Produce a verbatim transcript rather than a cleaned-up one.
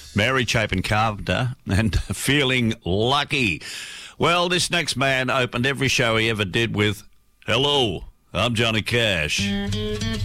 Mary Chapin Carpenter and Feeling Lucky. Well, this next man opened every show he ever did with, "Hello, I'm Johnny Cash."